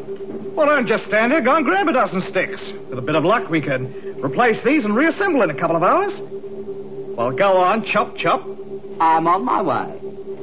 Well, don't just stand here. Go and grab a dozen sticks. With a bit of luck, we can replace these and reassemble in a couple of hours. Well, go on, chop, chop. I'm on my way.